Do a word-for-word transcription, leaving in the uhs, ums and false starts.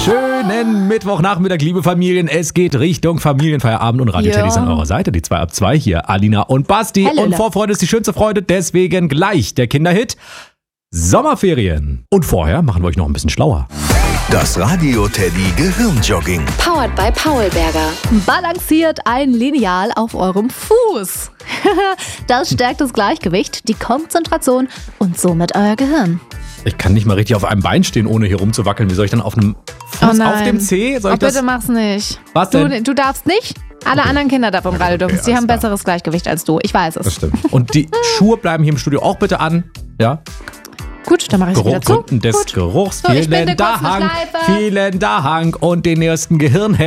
Schönen Mittwochnachmittag, liebe Familien. Es geht Richtung Familienfeierabend und Radio Ja. Teddy ist an eurer Seite. Die zwei ab zwei hier, Alina und Basti. Hallo. Und Vorfreude ist die schönste Freude, deswegen gleich der Kinderhit Sommerferien. Und vorher machen wir euch noch ein bisschen schlauer. Das Radio Teddy Gehirnjogging. Powered by Paulberger. Balanciert ein Lineal auf eurem Fuß. Das stärkt das Gleichgewicht, die Konzentration und somit euer Gehirn. Ich kann nicht mal richtig auf einem Bein stehen, ohne hier rumzuwackeln. Wie soll ich dann auf einem Fuß, Oh nein. auf dem Zeh? Soll Oh, ich das? bitte mach's nicht. Was Du, denn? du darfst nicht. Alle anderen Kinder davon Radio dürfen. okay, Sie alles haben klar. besseres Gleichgewicht als du. Ich weiß es. Das stimmt. Und die Schuhe bleiben hier im Studio auch bitte an. Ja? Gut, dann mache ich es wieder zu. Gründen des Gut. Geruchs. So, ich binde Vielen kurz eine Dank. Schleife. Vielen Dank. Und den ersten Gehirn